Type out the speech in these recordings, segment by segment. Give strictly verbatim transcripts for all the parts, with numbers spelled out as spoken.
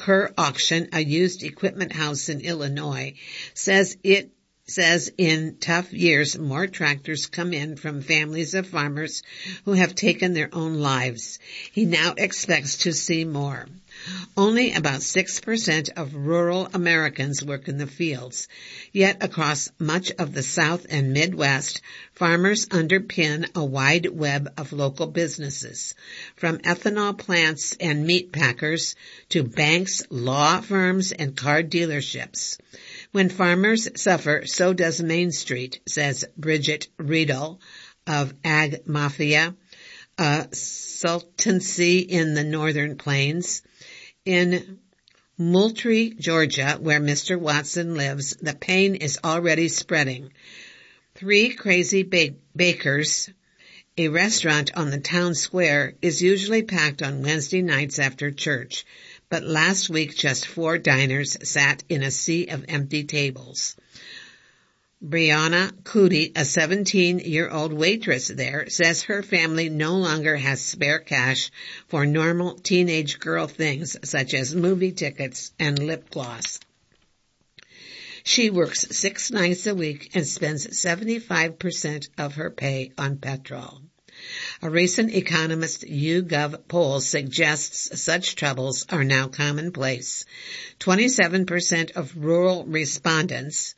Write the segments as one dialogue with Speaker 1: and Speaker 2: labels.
Speaker 1: Kerr Auction, a used equipment house in Illinois, says it says in tough years more tractors come in from families of farmers who have taken their own lives. He now expects to see more. Only about six percent of rural Americans work in the fields. Yet across much of the South and Midwest, farmers underpin a wide web of local businesses, from ethanol plants and meat packers to banks, law firms, and car dealerships. When farmers suffer, so does Main Street, says Bridget Riedel of Ag Mafia, a sultancy in the Northern Plains. In Moultrie, Georgia, where Mister Watson lives, the pain is already spreading. Three Crazy ba- Bakers, a restaurant on the town square, is usually packed on Wednesday nights after church, but last week just four diners sat in a sea of empty tables. Brianna Cootie, a seventeen-year-old waitress there, says her family no longer has spare cash for normal teenage girl things such as movie tickets and lip gloss. She works six nights a week and spends seventy-five percent of her pay on petrol. A recent Economist YouGov poll suggests such troubles are now commonplace. twenty-seven percent of rural respondents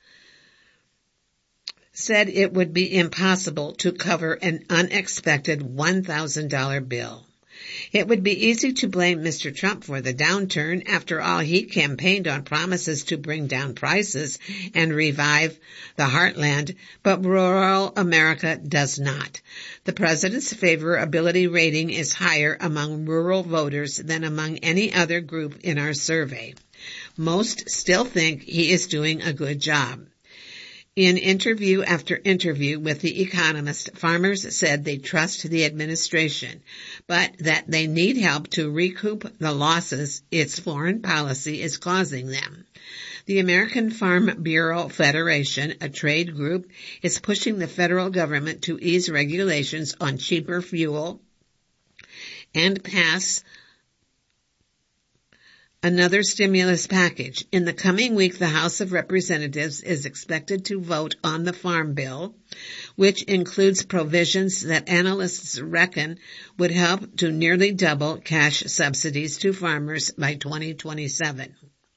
Speaker 1: said it would be impossible to cover an unexpected one thousand dollars bill. It would be easy to blame Mister Trump for the downturn. After all, he campaigned on promises to bring down prices and revive the heartland, but rural America does not. The president's favorability rating is higher among rural voters than among any other group in our survey. Most still think he is doing a good job. In interview after interview with The Economist, farmers said they trust the administration, but that they need help to recoup the losses its foreign policy is causing them. The American Farm Bureau Federation, a trade group, is pushing the federal government to ease regulations on cheaper fuel and pass another stimulus package. In the coming week, the House of Representatives is expected to vote on the Farm Bill, which includes provisions that analysts reckon would help to nearly double cash subsidies to farmers by twenty twenty-seven.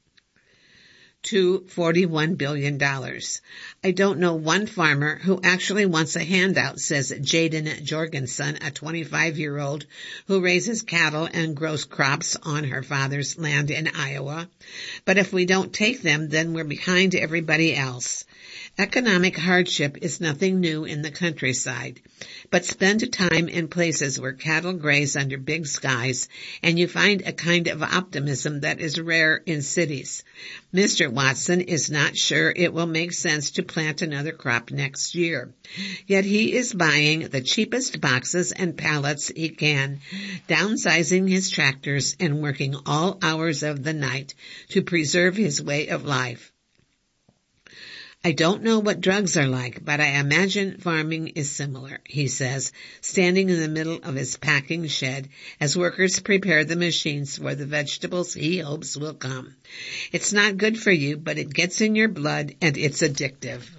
Speaker 1: to forty-one billion dollars. I don't know one farmer who actually wants a handout, says Jaden Jorgensen, a twenty-five-year-old who raises cattle and grows crops on her father's land in Iowa. But if we don't take them, then we're behind everybody else. Economic hardship is nothing new in the countryside, but spend time in places where cattle graze under big skies, and you find a kind of optimism that is rare in cities. Mister Watson is not sure it will make sense to plant another crop next year, yet he is buying the cheapest boxes and pallets he can, downsizing his tractors and working all hours of the night to preserve his way of life. I don't know what drugs are like, but I imagine farming is similar, he says, standing in the middle of his packing shed as workers prepare the machines for the vegetables he hopes will come. It's not good for you, but it gets in your blood and it's addictive.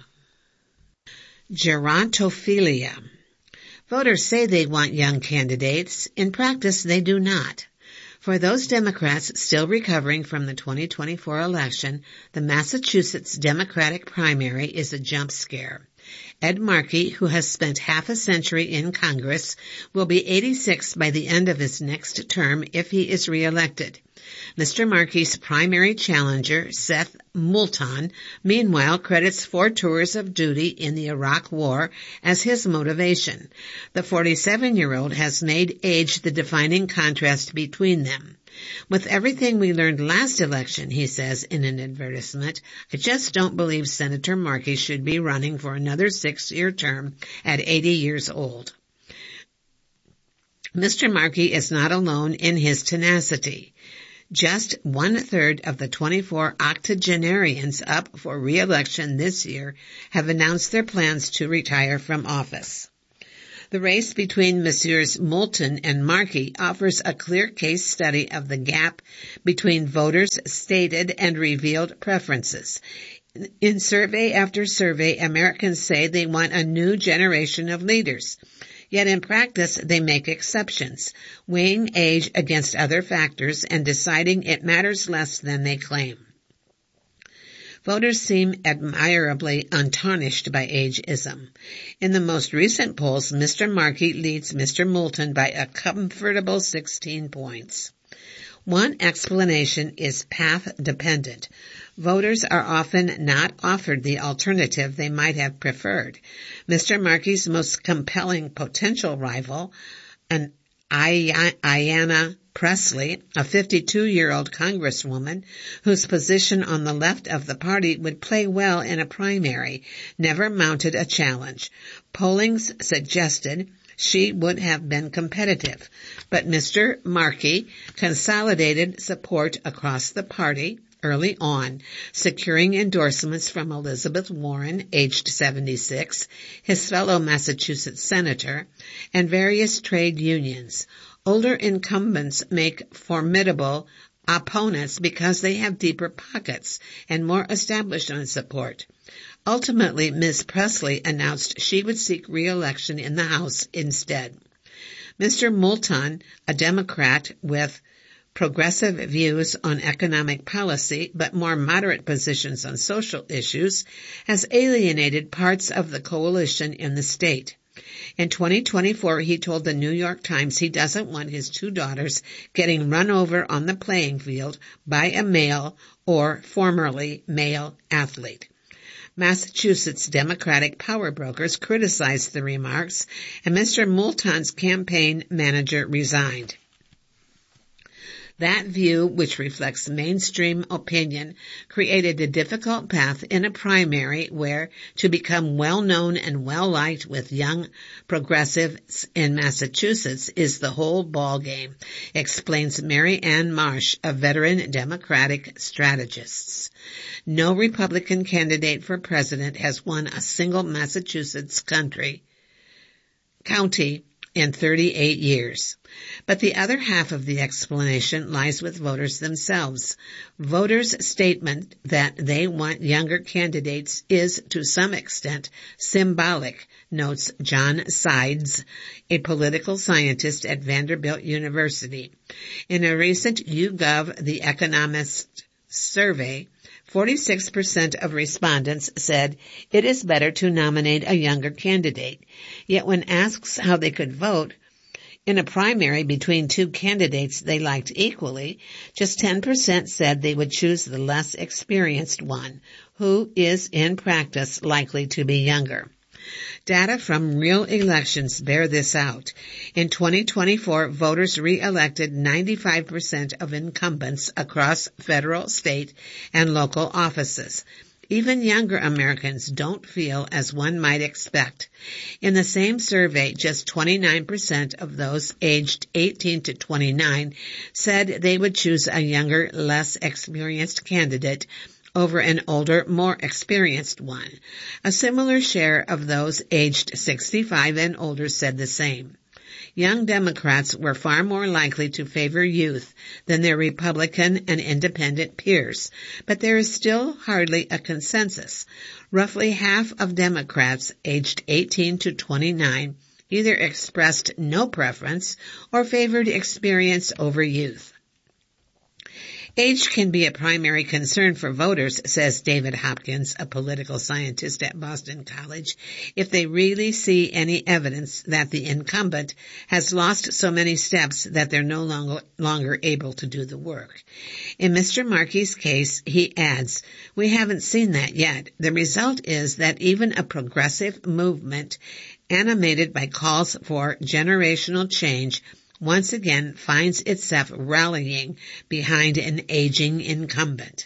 Speaker 1: Gerontophilia. Voters say they want young candidates. In practice, they do not. For those Democrats still recovering from the twenty twenty-four election, the Massachusetts Democratic primary is a jump scare. Ed Markey, who has spent half a century in Congress, will be eighty-six by the end of his next term if he is reelected. Mister Markey's primary challenger, Seth Moulton, meanwhile credits four tours of duty in the Iraq War as his motivation. The forty-seven-year-old has made age the defining contrast between them. With everything we learned last election, he says in an advertisement, I just don't believe Senator Markey should be running for another six-year term at eighty years old. Mister Markey is not alone in his tenacity. Just one-third of the twenty-four octogenarians up for re-election this year have announced their plans to retire from office. The race between Messrs. Moulton and Markey offers a clear case study of the gap between voters' stated and revealed preferences. In survey after survey, Americans say they want a new generation of leaders. Yet in practice, they make exceptions, weighing age against other factors and deciding it matters less than they claim. Voters seem admirably untarnished by ageism. In the most recent polls, Mister Markey leads Mister Moulton by a comfortable sixteen points. One explanation is path-dependent. Voters are often not offered the alternative they might have preferred. Mister Markey's most compelling potential rival, an Ayanna Pressley, a fifty-two-year-old congresswoman whose position on the left of the party would play well in a primary, never mounted a challenge. Pollings suggested she would have been competitive, but Mister Markey consolidated support across the party early on, securing endorsements from Elizabeth Warren, aged seventy-six, his fellow Massachusetts senator, and various trade unions. Older incumbents make formidable opponents because they have deeper pockets and more establishment support. Ultimately, Miz Pressley announced she would seek re-election in the House instead. Mister Moulton, a Democrat with progressive views on economic policy but more moderate positions on social issues, has alienated parts of the coalition in the state. In twenty twenty-four, he told the New York Times he doesn't want his two daughters getting run over on the playing field by a male or formerly male athlete. Massachusetts Democratic power brokers criticized the remarks, and Mister Moulton's campaign manager resigned. That view, which reflects mainstream opinion, created a difficult path in a primary where to become well-known and well-liked with young progressives in Massachusetts is the whole ballgame, explains Mary Ann Marsh, a veteran Democratic strategist. No Republican candidate for president has won a single Massachusetts country, county in thirty-eight years. But the other half of the explanation lies with voters themselves. Voters' statement that they want younger candidates is, to some extent, symbolic, notes John Sides, a political scientist at Vanderbilt University. In a recent YouGov The Economist survey, forty-six percent of respondents said it is better to nominate a younger candidate. Yet when asked how they could vote in a primary between two candidates they liked equally, just ten percent said they would choose the less experienced one, who is in practice likely to be younger. Data from real elections bear this out. In twenty twenty-four, voters re-elected ninety-five percent of incumbents across federal, state, and local offices. Even younger Americans don't feel as one might expect. In the same survey, just twenty-nine percent of those aged eighteen to twenty-nine said they would choose a younger, less experienced candidate over an older, more experienced one. A similar share of those aged sixty-five and older said the same. Young Democrats were far more likely to favor youth than their Republican and independent peers, but there is still hardly a consensus. Roughly half of Democrats aged eighteen to twenty-nine either expressed no preference or favored experience over youth. Age can be a primary concern for voters, says David Hopkins, a political scientist at Boston College, if they really see any evidence that the incumbent has lost so many steps that they're no longer, longer able to do the work. In Mister Markey's case, he adds, we haven't seen that yet. The result is that even a progressive movement animated by calls for generational change once again finds itself rallying behind an aging incumbent.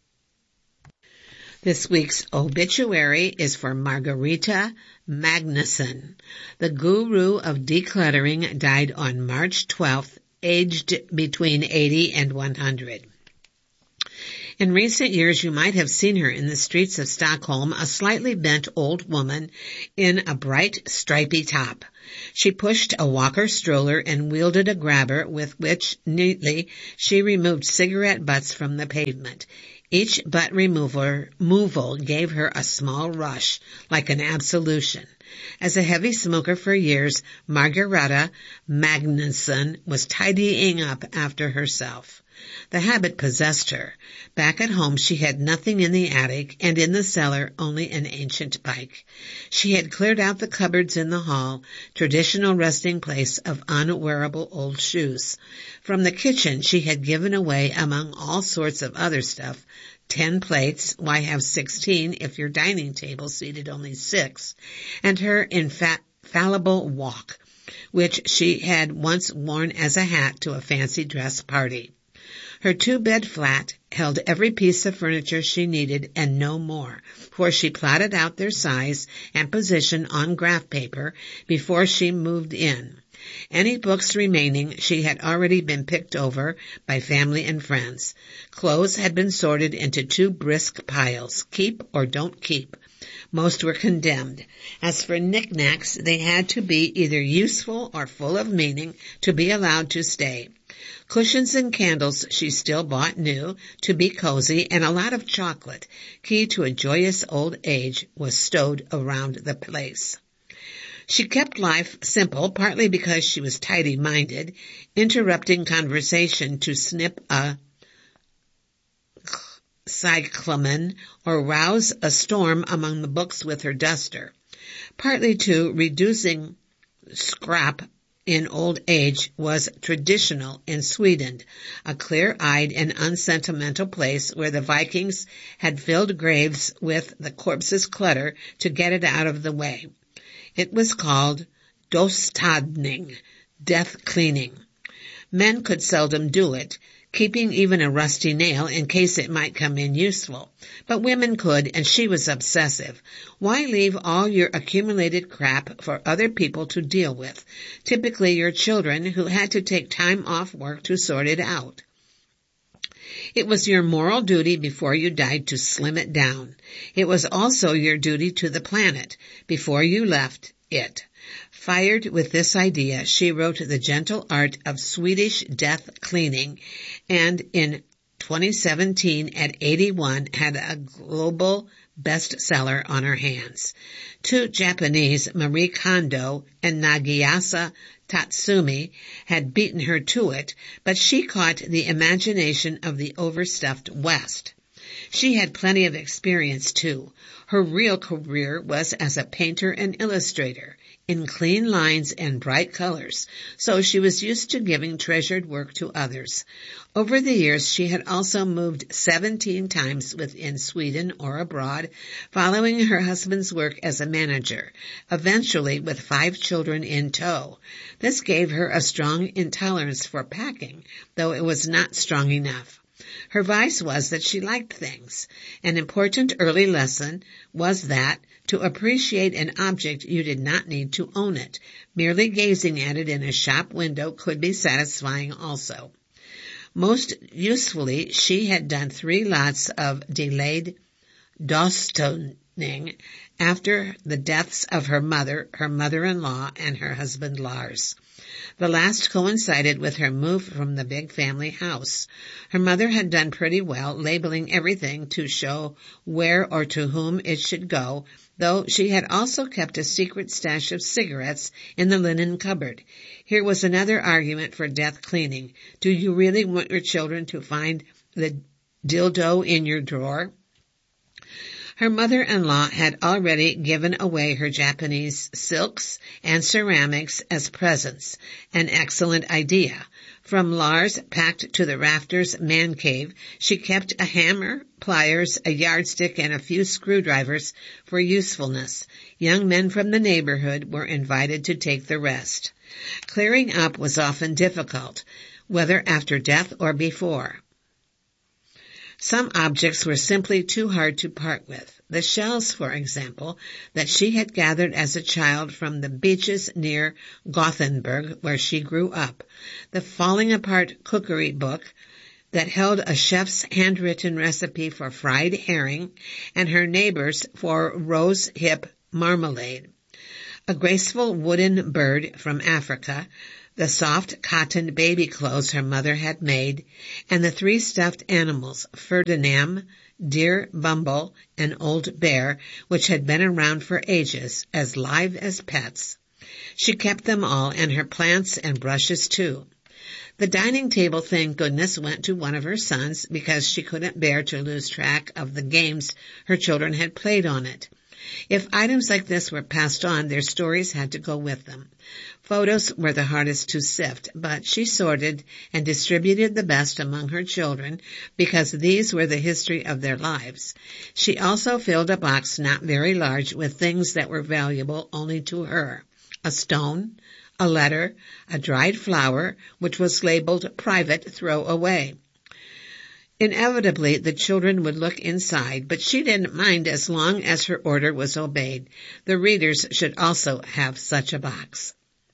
Speaker 1: This week's obituary is for Margarita Magnuson. The guru of decluttering died on March twelfth, aged between eighty and one hundred. In recent years, you might have seen her in the streets of Stockholm, a slightly bent old woman in a bright, stripy top. She pushed a walker stroller and wielded a grabber with which, neatly, she removed cigarette butts from the pavement. Each butt remover, removal gave her a small rush, like an absolution. As a heavy smoker for years, Margareta Magnusson was tidying up after herself. The habit possessed her. Back at home she had nothing in the attic, and in the cellar only an ancient pike. She had cleared out the cupboards in the hall, traditional resting place of unwearable old shoes. From the kitchen she had given away, among all sorts of other stuff, ten plates, why have sixteen if your dining table seated only six, and her infa- infallible walk, which she had once worn as a hat to a fancy dress party. Her two-bed flat held every piece of furniture she needed and no more, for she plotted out their size and position on graph paper before she moved in. Any books remaining she had already been picked over by family and friends. Clothes had been sorted into two brisk piles, keep or don't keep. Most were condemned. As for knickknacks, they had to be either useful or full of meaning to be allowed to stay. Cushions and candles she still bought new, to be cozy, and a lot of chocolate, key to a joyous old age, was stowed around the place. She kept life simple, partly because she was tidy-minded, interrupting conversation to snip a cyclamen or rouse a storm among the books with her duster, partly to reducing scrap in old age was traditional in Sweden, a clear-eyed and unsentimental place where the Vikings had filled graves with the corpse's clutter to get it out of the way. It was called dostadning, death cleaning. Men could seldom do it, keeping even a rusty nail in case it might come in useful. But women could, and she was obsessive. Why leave all your accumulated crap for other people to deal with, typically your children who had to take time off work to sort it out? It was your moral duty before you died to slim it down. It was also your duty to the planet before you left it. Fired with this idea, she wrote The Gentle Art of Swedish Death Cleaning, and in twenty seventeen, at eighty-one, had a global bestseller on her hands. Two Japanese, Marie Kondo and Nagisa Tatsumi, had beaten her to it, but she caught the imagination of the overstuffed West. She had plenty of experience, too. Her real career was as a painter and illustrator, in clean lines and bright colors, so she was used to giving treasured work to others. Over the years, she had also moved seventeen times within Sweden or abroad, following her husband's work as a manager, eventually with five children in tow. This gave her a strong intolerance for packing, though it was not strong enough. Her vice was that she liked things. An important early lesson was that to appreciate an object you did not need to own it. Merely gazing at it in a shop window could be satisfying also. Most usefully, she had done three lots of delayed dostoning after the deaths of her mother, her mother-in-law, and her husband Lars. The last coincided with her move from the big family house. Her mother had done pretty well, labeling everything to show where or to whom it should go, though she had also kept a secret stash of cigarettes in the linen cupboard. Here was another argument for death cleaning. Do you really want your children to find the dildo in your drawer? Her mother-in-law had already given away her Japanese silks and ceramics as presents, an excellent idea. From Lars, packed to the rafters man cave, she kept a hammer, pliers, a yardstick, and a few screwdrivers for usefulness. Young men from the neighborhood were invited to take the rest. Clearing up was often difficult, whether after death or before. Some objects were simply too hard to part with. The shells, for example, that she had gathered as a child from the beaches near Gothenburg, where she grew up. The falling-apart cookery book that held a chef's handwritten recipe for fried herring and her neighbor's for rose hip marmalade. A graceful wooden bird from Africa, the soft cotton baby clothes her mother had made, and the three stuffed animals, Ferdinand, Dear Bumble, and Old Bear, which had been around for ages, as live as pets. She kept them all, and her plants and brushes too. The dining table, thank goodness, went to one of her sons because she couldn't bear to lose track of the games her children had played on it. If items like this were passed on, their stories had to go with them. Photos were the hardest to sift, but she sorted and distributed the best among her children because these were the history of their lives. She also filled a box not very large with things that were valuable only to her. A stone, a letter, a dried flower, which was labeled private throw away. Inevitably, the children would look inside, but she didn't mind as long as her order was obeyed. The readers should also have such a box.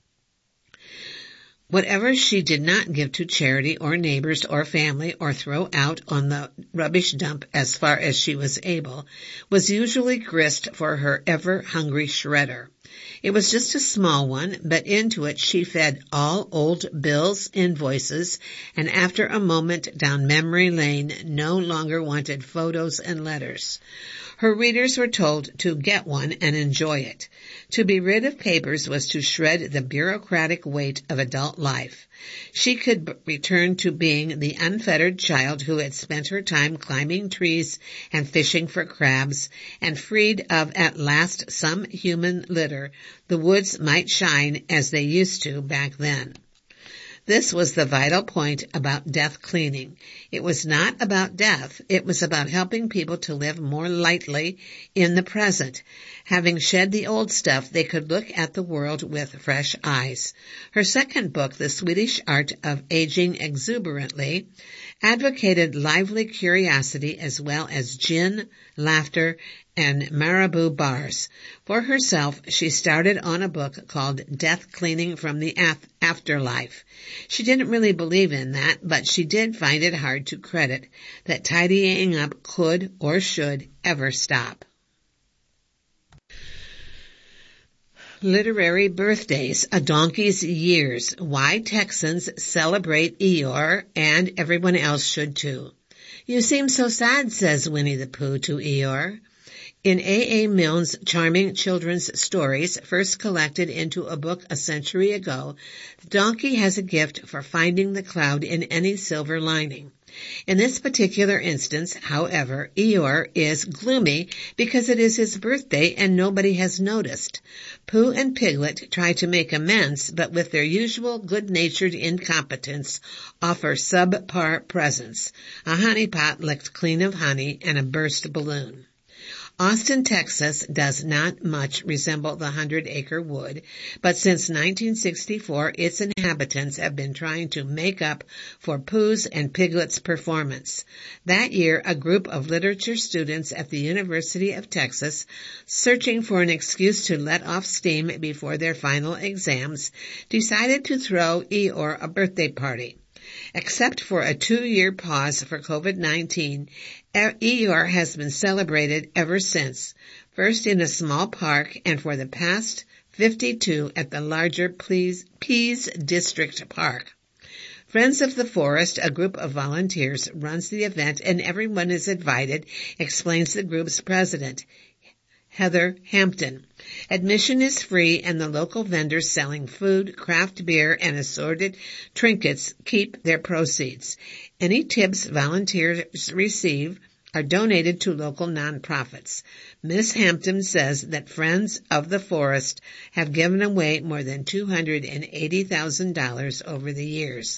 Speaker 1: Whatever she did not give to charity or neighbors or family or throw out on the rubbish dump as far as she was able was usually grist for her ever-hungry shredder. It was just a small one, but into it she fed all old bills, invoices, and after a moment down memory lane no longer wanted photos and letters. Her readers were told to get one and enjoy it. To be rid of papers was to shred the bureaucratic weight of adult life. She could b- return to being the unfettered child who had spent her time climbing trees and fishing for crabs, and freed of at last some human litter, the woods might shine as they used to back then. This was the vital point about death cleaning. It was not about death. It was about helping people to live more lightly in the present. Having shed the old stuff, they could look at the world with fresh eyes. Her second book, The Swedish Art of Aging Exuberantly, advocated lively curiosity as well as gin, laughter, and Marabou bars. For herself, she started on a book called Death Cleaning from the Af- Afterlife. She didn't really believe in that, but she did find it hard to credit that tidying up could or should ever stop. Literary birthdays, a donkey's years, why Texans celebrate Eeyore, and everyone else should too. You seem so sad, says Winnie the Pooh to Eeyore. In A A. Milne's charming children's stories, first collected into a book a century ago, the donkey has a gift for finding the cloud in any silver lining. In this particular instance, however, Eeyore is gloomy because it is his birthday and nobody has noticed. Pooh and Piglet try to make amends, but with their usual good-natured incompetence, offer subpar presents, a honey pot licked clean of honey and a burst balloon. Austin, Texas does not much resemble the Hundred Acre Wood, but since nineteen sixty-four its inhabitants have been trying to make up for Pooh's and Piglet's performance. That year, a group of literature students at the University of Texas, searching for an excuse to let off steam before their final exams, decided to throw Eeyore a birthday party. Except for a two-year pause for covid nineteen, Eeyore has been celebrated ever since, first in a small park and for the past fifty-two at the larger Pease, Pease District Park. Friends of the Forest, a group of volunteers, runs the event and everyone is invited, explains the group's president, Heather Hampton. Admission is free and the local vendors selling food, craft beer, and assorted trinkets keep their proceeds. Any tips volunteers receive are donated to local nonprofits. Miss Hampton says that Friends of the Forest have given away more than two hundred eighty thousand dollars over the years.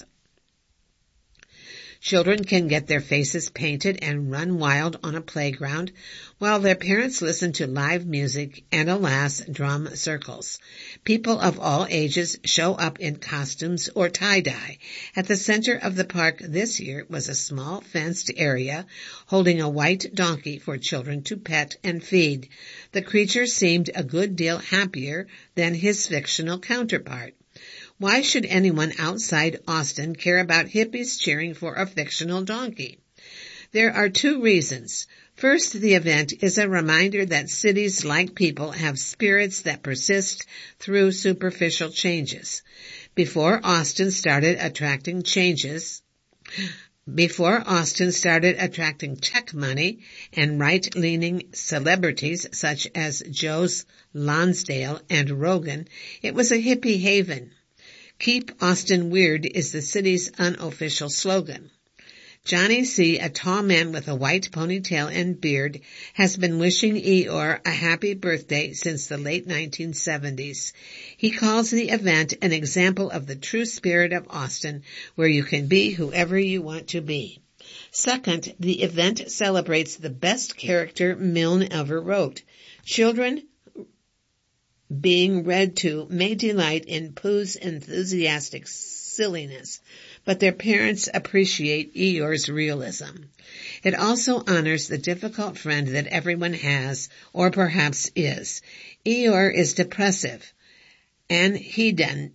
Speaker 1: Children can get their faces painted and run wild on a playground, while their parents listen to live music and, alas, drum circles. People of all ages show up in costumes or tie-dye. At the center of the park this year was a small fenced area holding a white donkey for children to pet and feed. The creature seemed a good deal happier than his fictional counterpart. Why should anyone outside Austin care about hippies cheering for a fictional donkey? There are two reasons. First, the event is a reminder that cities, like people, have spirits that persist through superficial changes. Before Austin started attracting changes, Before Austin started attracting tech money and right-leaning celebrities such as Joe Lonsdale and Rogan, it was a hippie haven. Keep Austin Weird is the city's unofficial slogan. Johnny C., a tall man with a white ponytail and beard, has been wishing Eeyore a happy birthday since the late nineteen seventies. He calls the event an example of the true spirit of Austin, where you can be whoever you want to be. Second, the event celebrates the best character Milne ever wrote. Children being read to may delight in Pooh's enthusiastic silliness, but their parents appreciate Eeyore's realism. It also honors the difficult friend that everyone has, or perhaps is. Eeyore is depressive, anhedon,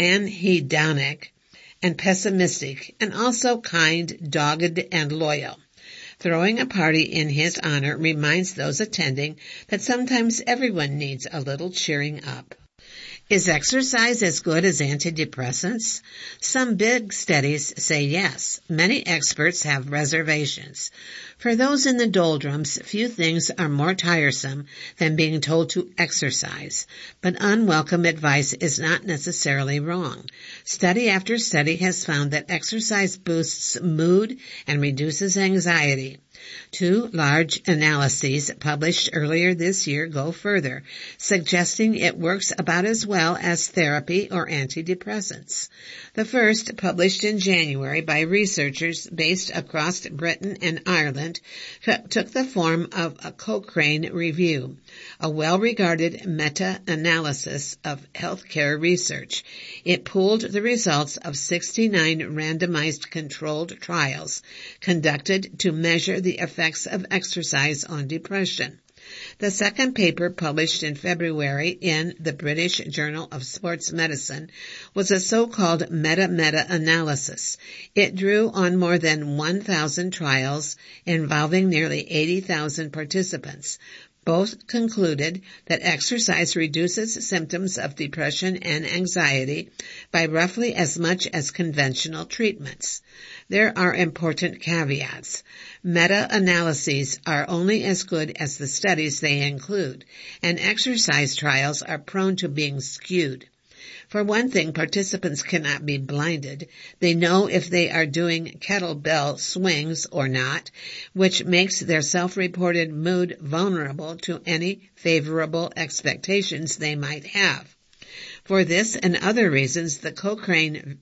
Speaker 1: anhedonic, and pessimistic, and also kind, dogged, and loyal. Throwing a party in his honor reminds those attending that sometimes everyone needs a little cheering up. Is exercise as good as antidepressants? Some big studies say yes. Many experts have reservations. For those in the doldrums, few things are more tiresome than being told to exercise. But unwelcome advice is not necessarily wrong. Study after study has found that exercise boosts mood and reduces anxiety. Two large analyses published earlier this year go further, suggesting it works about as well as therapy or antidepressants. The first, published in January by researchers based across Britain and Ireland, took the form of a Cochrane review, a well-regarded meta-analysis of healthcare research. It pooled the results of sixty-nine randomized controlled trials conducted to measure the effects of exercise on depression. The second paper, published in February in the British Journal of Sports Medicine, was a so-called meta-meta-analysis. It drew on more than one thousand trials involving nearly eighty thousand participants. Both concluded that exercise reduces symptoms of depression and anxiety by roughly as much as conventional treatments. There are important caveats. Meta-analyses are only as good as the studies they include, and exercise trials are prone to being skewed. For one thing, participants cannot be blinded. They know if they are doing kettlebell swings or not, which makes their self-reported mood vulnerable to any favorable expectations they might have. For this and other reasons, the Cochrane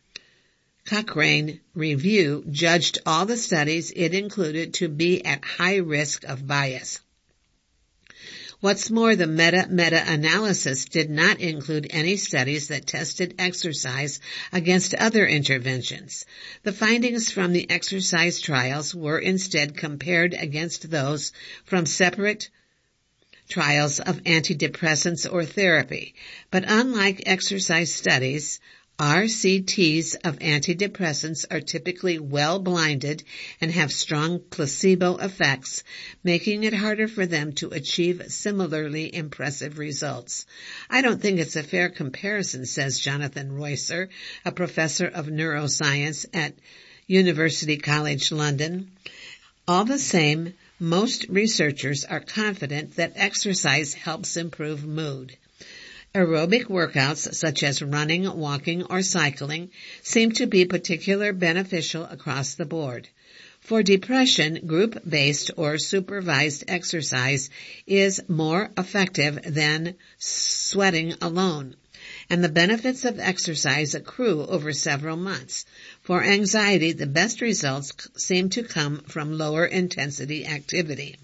Speaker 1: Cochrane review judged all the studies it included to be at high risk of bias. What's more, the meta-meta-analysis did not include any studies that tested exercise against other interventions. The findings from the exercise trials were instead compared against those from separate trials of antidepressants or therapy. But unlike exercise studies, R C Ts of antidepressants are typically well-blinded and have strong placebo effects, making it harder for them to achieve similarly impressive results. I don't think it's a fair comparison, says Jonathan Roycer, a professor of neuroscience at University College London. All the same, most researchers are confident that exercise helps improve mood. Aerobic workouts such as running, walking, or cycling seem to be particularly beneficial across the board. For depression, group-based or supervised exercise is more effective than sweating alone, and the benefits of exercise accrue over several months. For anxiety, the best results seem to come from lower intensity activity.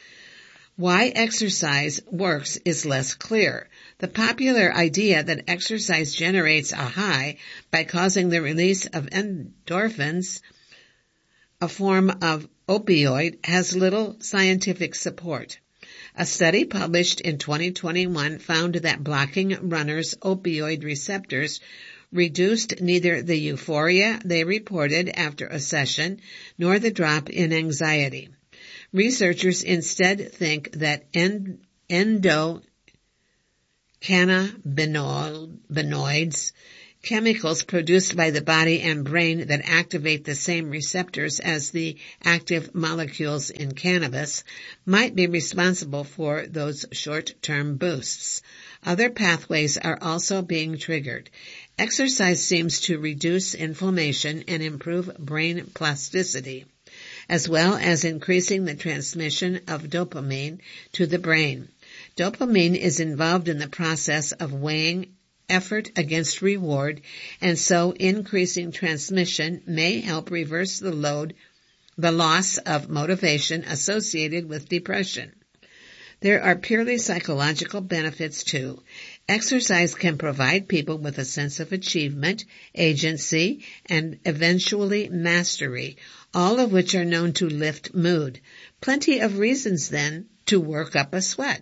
Speaker 1: Why exercise works is less clear. The popular idea that exercise generates a high by causing the release of endorphins, a form of opioid, has little scientific support. A study published in twenty twenty-one found that blocking runners' opioid receptors reduced neither the euphoria they reported after a session nor the drop in anxiety. Researchers instead think that end, endocannabinoids, chemicals produced by the body and brain that activate the same receptors as the active molecules in cannabis, might be responsible for those short-term boosts. Other pathways are also being triggered. Exercise seems to reduce inflammation and improve brain plasticity, as well as increasing the transmission of dopamine to the brain. Dopamine is involved in the process of weighing effort against reward, and so increasing transmission may help reverse the load, the loss of motivation associated with depression. There are purely psychological benefits too. Exercise can provide people with a sense of achievement, agency, and eventually mastery, all of which are known to lift mood. Plenty of reasons then to work up a sweat.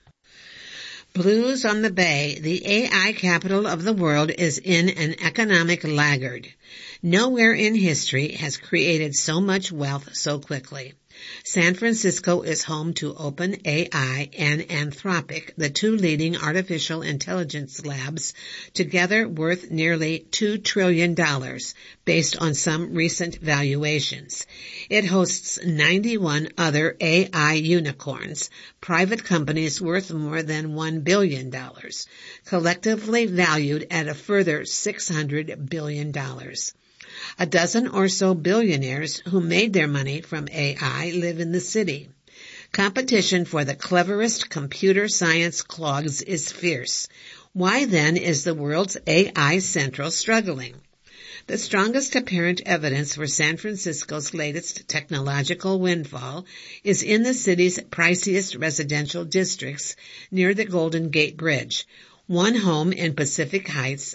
Speaker 1: Blues on the Bay, the A I capital of the world, is in an economic laggard. Nowhere in history has created so much wealth so quickly. San Francisco is home to OpenAI and Anthropic, the two leading artificial intelligence labs, together worth nearly two trillion dollars, based on some recent valuations. It hosts ninety-one other A I unicorns, private companies worth more than one billion dollars, collectively valued at a further six hundred billion dollars. A dozen or so billionaires who made their money from A I live in the city. Competition for the cleverest computer science clogs is fierce. Why then is the world's A I central struggling? The strongest apparent evidence for San Francisco's latest technological windfall is in the city's priciest residential districts near the Golden Gate Bridge. One home in Pacific Heights,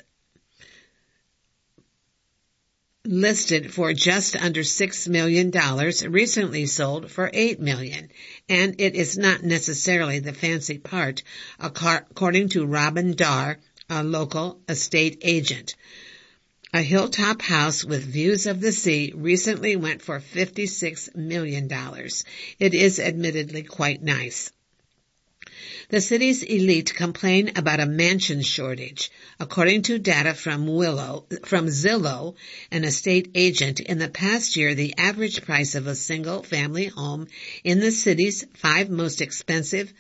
Speaker 1: listed for just under six million dollars, recently sold for eight million dollars, and it is not necessarily the fancy part, according to Robin Darr, a local estate agent. A hilltop house with views of the sea recently went for fifty-six million dollars. It is admittedly quite nice. The city's elite complain about a mansion shortage. According to data from Willow, from Zillow, an estate agent, in the past year, the average price of a single-family home in the city's five most expensive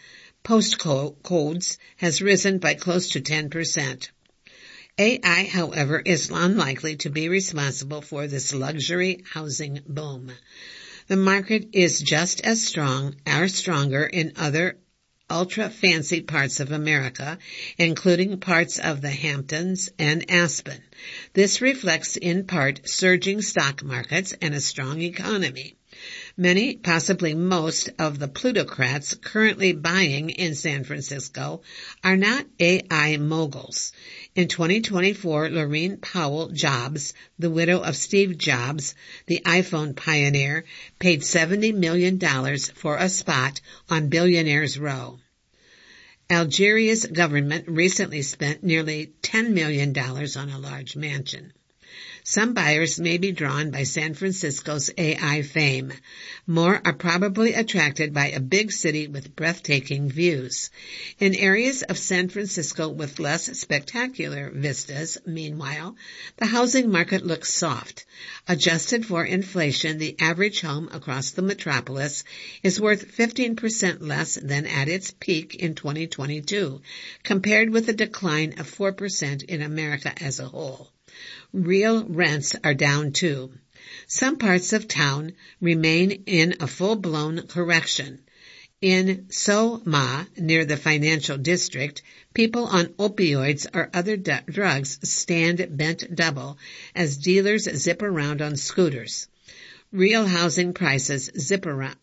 Speaker 1: postcodes has risen by close to ten percent. A I, however, is unlikely to be responsible for this luxury housing boom. The market is just as strong or stronger in other ultra-fancy parts of America, including parts of the Hamptons and Aspen. This reflects in part surging stock markets and a strong economy. Many, possibly most, of the plutocrats currently buying in San Francisco are not A I moguls. In twenty twenty-four, Laurene Powell Jobs, the widow of Steve Jobs, the iPhone pioneer, paid seventy million dollars for a spot on Billionaires Row. Algeria's government recently spent nearly ten million dollars on a large mansion. Some buyers may be drawn by San Francisco's A I fame. More are probably attracted by a big city with breathtaking views. In areas of San Francisco with less spectacular vistas, meanwhile, the housing market looks soft. Adjusted for inflation, the average home across the metropolis is worth fifteen percent less than at its peak in twenty twenty-two, compared with a decline of four percent in America as a whole. Real rents are down too. Some parts of town remain in a full-blown correction. In Soma, near the financial district, people on opioids or other d- drugs stand bent double as dealers zip around on scooters. Real housing prices zip around.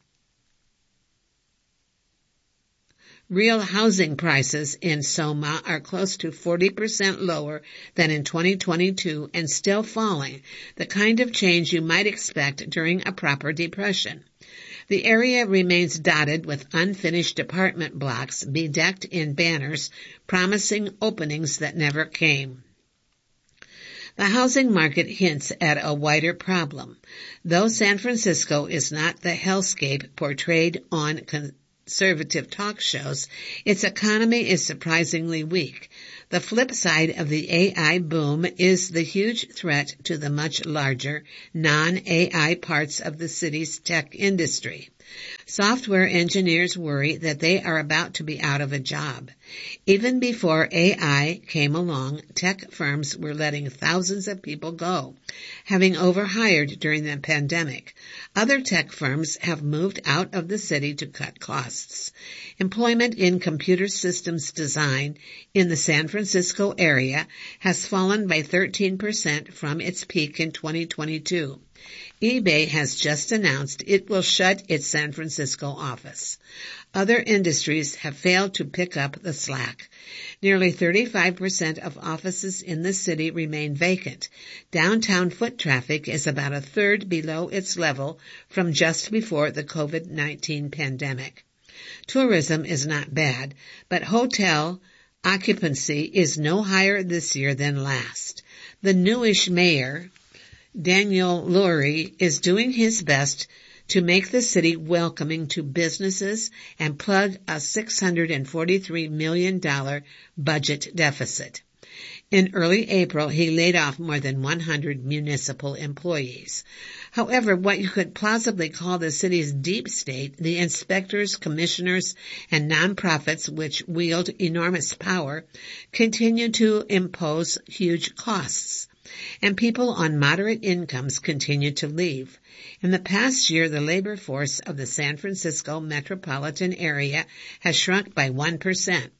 Speaker 1: Real housing prices in Soma are close to forty percent lower than in twenty twenty-two and still falling, the kind of change you might expect during a proper depression. The area remains dotted with unfinished apartment blocks bedecked in banners promising openings that never came. The housing market hints at a wider problem. Though San Francisco is not the hellscape portrayed on conservative talk shows, its economy is surprisingly weak. The flip side of the A I boom is the huge threat to the much larger non-A I parts of the city's tech industry. Software engineers worry that they are about to be out of a job. Even before A I came along, tech firms were letting thousands of people go, having overhired during the pandemic. Other tech firms have moved out of the city to cut costs. Employment in computer systems design in the San Francisco area has fallen by thirteen percent from its peak in twenty twenty-two. eBay has just announced it will shut its San Francisco office. Other industries have failed to pick up the slack. Nearly thirty-five percent of offices in the city remain vacant. Downtown foot traffic is about a third below its level from just before the COVID nineteen pandemic. Tourism is not bad, but hotel occupancy is no higher this year than last. The newish mayor, Daniel Lurie, is doing his best to make the city welcoming to businesses and plug a six hundred forty-three million dollars budget deficit. In early April, he laid off more than one hundred municipal employees. However, what you could plausibly call the city's deep state, the inspectors, commissioners, and nonprofits which wield enormous power, continue to impose huge costs. And people on moderate incomes continue to leave. In the past year, the labor force of the San Francisco metropolitan area has shrunk by one percent.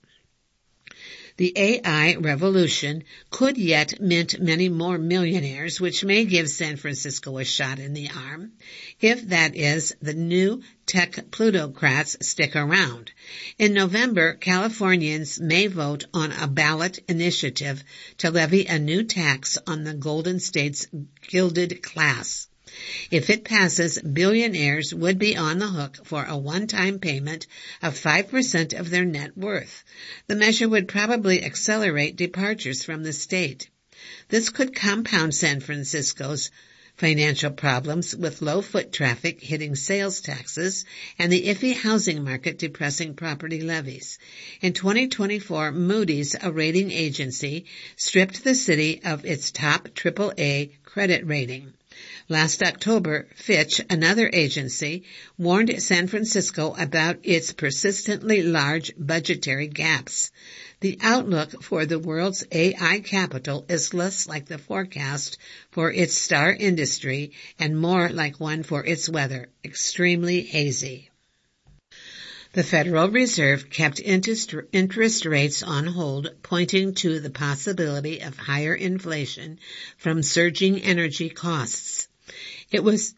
Speaker 1: The A I revolution could yet mint many more millionaires, which may give San Francisco a shot in the arm, if, that is, the new tech plutocrats stick around. In November, Californians may vote on a ballot initiative to levy a new tax on the Golden State's gilded class. If it passes, billionaires would be on the hook for a one-time payment of five percent of their net worth. The measure would probably accelerate departures from the state. This could compound San Francisco's financial problems, with low foot traffic hitting sales taxes and the iffy housing market depressing property levies. In twenty twenty-four, Moody's, a rating agency, stripped the city of its top triple A credit rating. Last October, Fitch, another agency, warned San Francisco about its persistently large budgetary gaps. The outlook for the world's A I capital is less like the forecast for its star industry and more like one for its weather, extremely hazy. The Federal Reserve kept interest, interest rates on hold, pointing to the possibility of higher inflation from surging energy costs. It was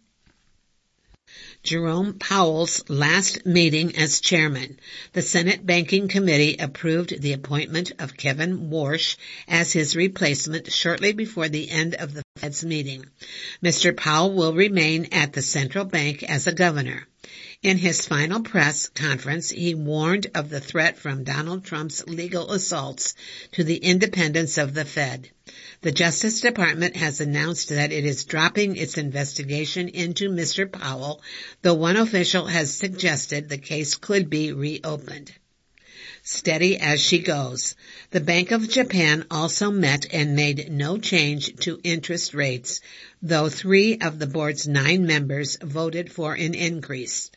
Speaker 1: Jerome Powell's last meeting as chairman. The Senate Banking Committee approved the appointment of Kevin Warsh as his replacement shortly before the end of the Fed's meeting. Mister Powell will remain at the central bank as a governor. In his final press conference, he warned of the threat from Donald Trump's legal assaults to the independence of the Fed. The Justice Department has announced that it is dropping its investigation into Mister Powell, though one official has suggested the case could be reopened. Steady as she goes. The Bank of Japan also met and made no change to interest rates, though three of the board's nine members voted for an increase.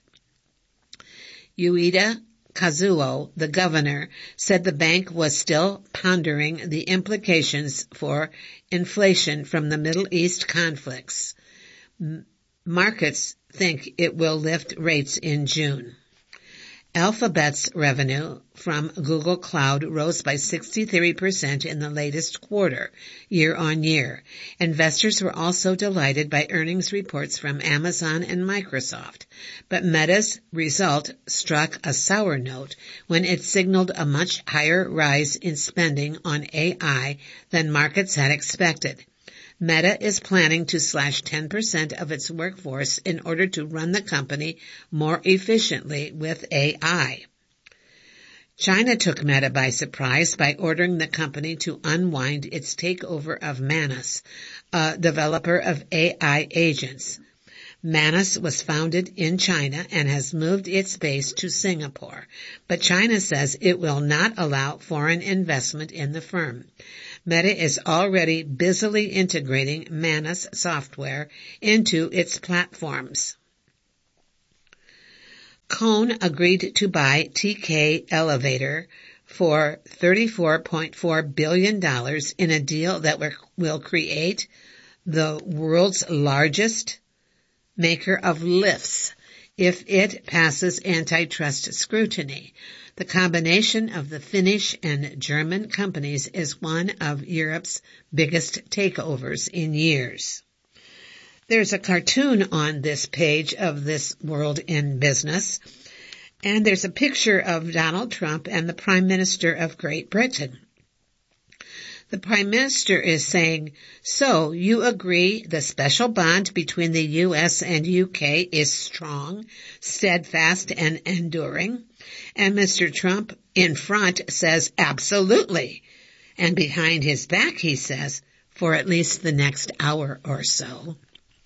Speaker 1: Ueda Kazuo, the governor, said the bank was still pondering the implications for inflation from the Middle East conflicts. M- markets think it will lift rates in June. Alphabet's revenue from Google Cloud rose by sixty-three percent in the latest quarter, year on year. Investors were also delighted by earnings reports from Amazon and Microsoft, but Meta's result struck a sour note when it signaled a much higher rise in spending on A I than markets had expected. Meta is planning to slash ten percent of its workforce in order to run the company more efficiently with A I. China took Meta by surprise by ordering the company to unwind its takeover of Manus, a developer of A I agents. Manus was founded in China and has moved its base to Singapore, but China says it will not allow foreign investment in the firm. Meta is already busily integrating Manus software into its platforms. Cone agreed to buy T K Elevator for thirty-four point four billion dollars in a deal that will create the world's largest maker of lifts if it passes antitrust scrutiny. The combination of the Finnish and German companies is one of Europe's biggest takeovers in years. There's a cartoon on this page of This World in Business, and there's a picture of Donald Trump and the Prime Minister of Great Britain. The Prime Minister is saying, "So you agree the special bond between the U S and U K is strong, steadfast, and enduring?" And Mister Trump in front says, "Absolutely." And behind his back he says, "For at least the next hour or so."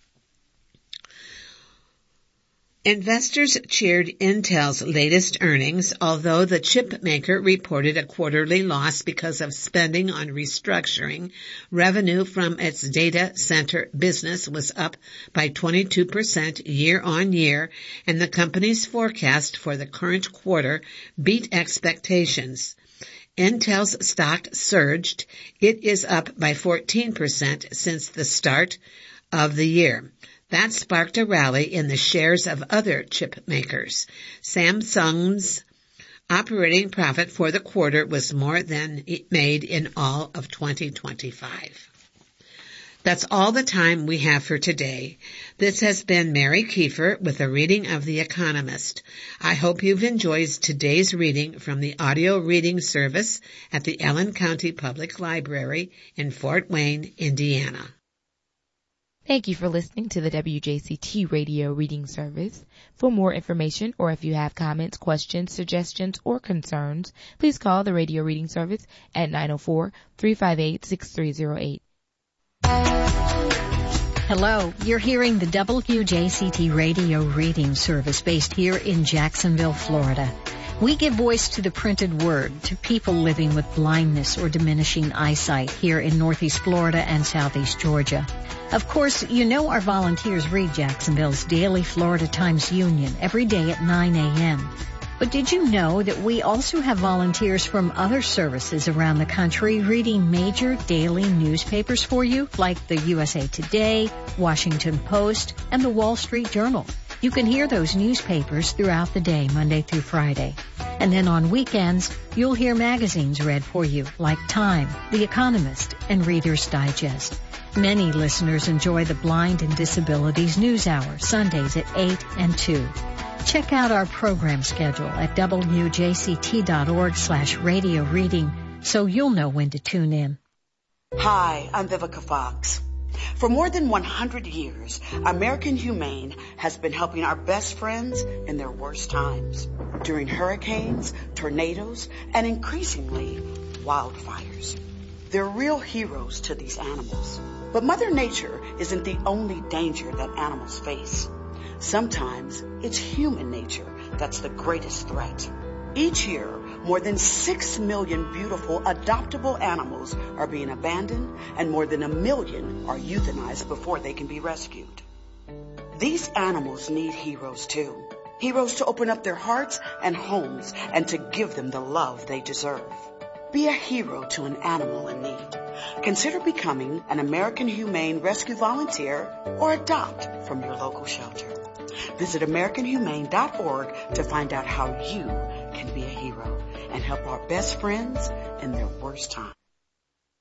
Speaker 1: Investors cheered Intel's latest earnings, although the chip maker reported a quarterly loss because of spending on restructuring. Revenue from its data center business was up by twenty-two percent year on year, and the company's forecast for the current quarter beat expectations. Intel's stock surged. It is up by fourteen percent since the start of the year. That sparked a rally in the shares of other chip makers. Samsung's operating profit for the quarter was more than it made in all of twenty twenty-five. That's all the time we have for today. This has been Mary Kiefer with a reading of The Economist. I hope you've enjoyed today's reading from the audio reading service at the Allen County Public Library in Fort Wayne, Indiana.
Speaker 2: Thank you for listening to the W J C T Radio Reading Service. For more information, or if you have comments, questions, suggestions, or concerns, please call the Radio Reading Service at nine oh four, three five eight, six three oh eight.
Speaker 3: Hello, you're hearing the W J C T Radio Reading Service based here in Jacksonville, Florida. We give voice to the printed word to people living with blindness or diminishing eyesight here in Northeast Florida and Southeast Georgia. Of course, you know our volunteers read Jacksonville's daily Florida Times Union every day at nine a.m. But did you know that we also have volunteers from other services around the country reading major daily newspapers for you, like the U S A Today, Washington Post, and the Wall Street Journal? You can hear those newspapers throughout the day, Monday through Friday. And then on weekends, you'll hear magazines read for you, like Time, The Economist, and Reader's Digest. Many listeners enjoy the Blind and Disabilities News Hour, Sundays at eight and two. Check out our program schedule at W J C T dot org slash radio reading so you'll know when to tune in.
Speaker 4: Hi, I'm Vivica Fox. For more than one hundred years, American Humane has been helping our best friends in their worst times, during hurricanes, tornadoes, and increasingly, wildfires. They're real heroes to these animals. But Mother Nature isn't the only danger that animals face. Sometimes it's human nature that's the greatest threat. Each year, more than six million beautiful adoptable animals are being abandoned, and more than a million are euthanized before they can be rescued. These animals need heroes too. Heroes to open up their hearts and homes and to give them the love they deserve. Be a hero to an animal in need. Consider becoming an American Humane Rescue Volunteer or adopt from your local shelter. Visit American Humane dot org to find out how you can be a hero and help our best friends in their worst time.